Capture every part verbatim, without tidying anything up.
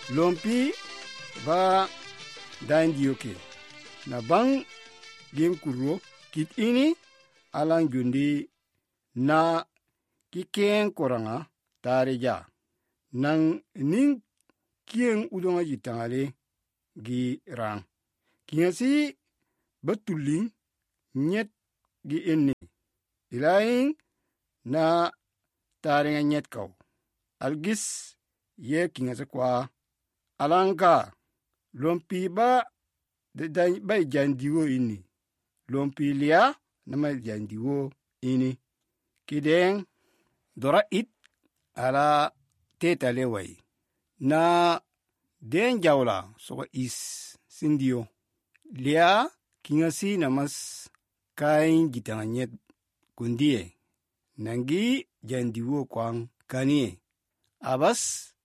lompi ba dain diyoke na bang gen kuro kit ini alang jundi na kiken koranga tareja nang ning kien udonga jitangale gi rang kiasi betuling nyet gi enne ilaing na tarenga nyet kau algis ye kinga kwa alanga lompi ba de dai ba jandiwo ini lompi lia nama jandiwo ini kideng dora it ala teta lewai na den jawla so is sindio lia kingasi namas kain gitanganyet kundie nangi jandiwo kwang kanie abas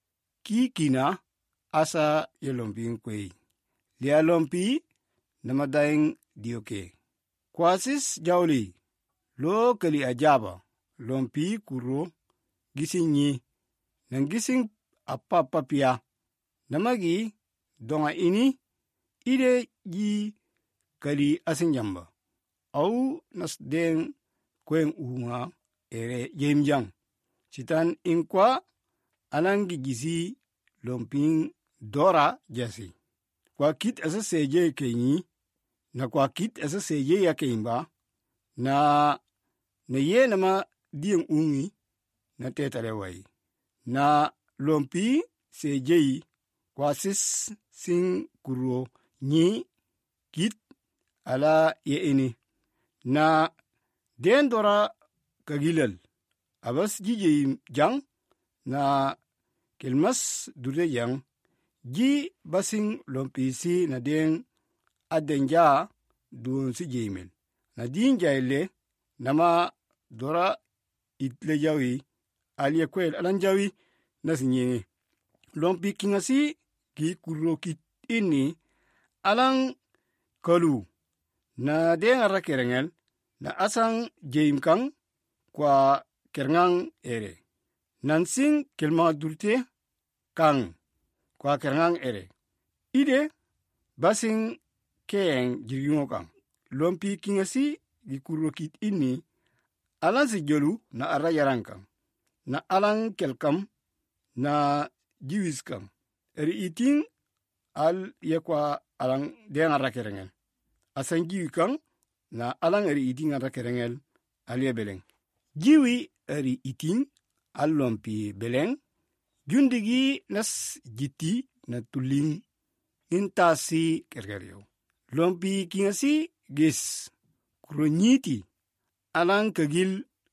kikina asa yelompi kwei lia lompi namadaing dioke kwasis jawli lo kali ajaba lompi kuro gisinyi nang gising apapapia namagi donga ini ide ji kali asinjamba au nas den kwen unga ere jemjang citan inkwa alangi gizi lomping dora jasi kwa kit asa seje kenyi na kwa kit asa seje ya keimba na na ye nama dien ungi na tetale wai na lompi seje kwa sis sing kuro nyi kit ala ye ini na den dora kagilal abas jije jang na kelmas dure yang ji basing lompi si na den adenja duon si jemel na din jaile nama dora itle jawi alie kwel alan jawi nasinye lompi kingasi ki kuro kit ini alang kalu na den ara kerengel na asang jem kang kwa kerengang ere nansing kelma durte kang kwa kerengang ere ide basing keng jiryungo kang lompi kingasi gi kuro kit ini alang si jolu na ara yarang kang na alang kelkam na jiwis kang eri iting al yekwa alang den ara kerengel asang jiwi kang na alang eri iting ara kerengel alie beleng jiwi eri iting al lompi beleng jundigi nas jiti na tuling intasi kergeryo lompi kingasi gis kuronyiti alang kagil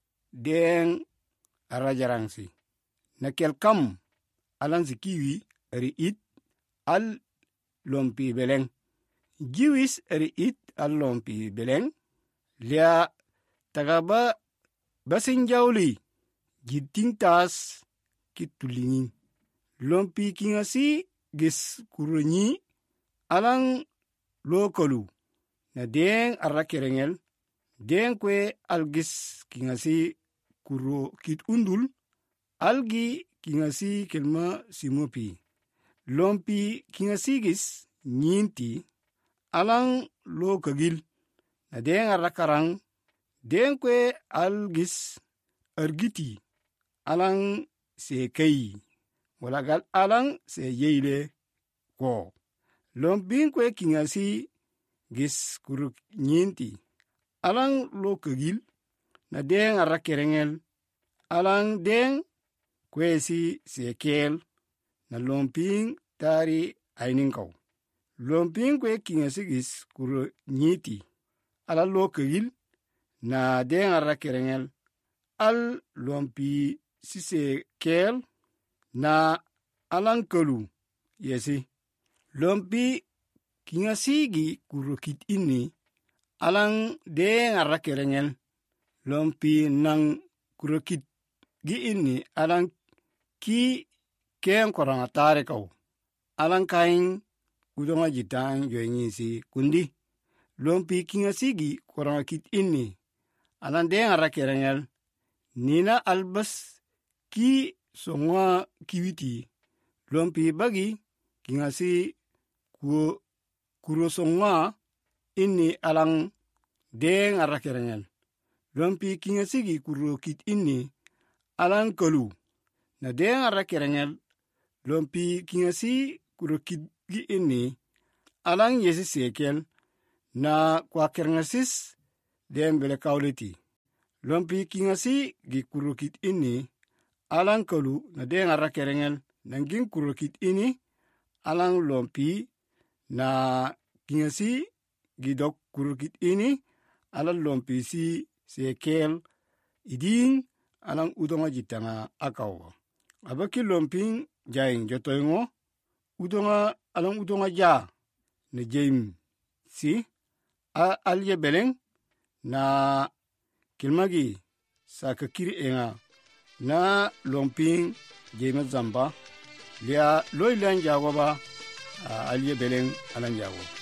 den arajarangsi na kelkam alang sikiwi eri it al lompi beleng jiwis eri it al lompi beleng lia tagaba basinjawli jiting tas kitulingin lompi kingasi gis kuronyi alang lokolu na den arra kerengel den kwe algis kingasi kuro kit undul algi kingasi kelma simopi lompi kingasi gis nyinti alang lokagil na den arra karang den kwe algis argiti alang sekei walagal alang se yeile ko lompin kwe kingasi gis kuruk nyinti alang lo kagil na den ara kerengel alang den kwe si sekel na lompin tari aininkau lompin kwe kingasi gis kuruk nyinti ala lo kagil na den ara kerengel al lompi sise kel na alang kalu yesi lompi kingasigi kurukit ini alang den ara kerengel lompi nang kurukit gi ini alang ki ken koranga tare kau alang kain udonga jitang yoingi si kundi lompi kingasigi koranga kit ini alang den ara kerengel nina albas ki songa kiwiti lompi bagi kingasi ku kurosonga inni alang deng arakerengel lompi kingasi gi kurokit inni alang kalu na deng arakerengel lompi kingasi kurokit gi inni alang yesi sekel na kwa kerengasis dem bele kauleti lompi kingasi gi kurokit inni alang kalu na deng arakerengel nangin kurokit ini alang lompi na kingasi gidok kurukit ini alang lompi si sekel iding alang udonga jitanga akawo abaki lomping jaing jotoingo udonga alang udonga ja ne jaim si a alye beleng na kilmagi sakakiri enga na lomping jaima zamba lia loilan jagoba alye beleng alang jago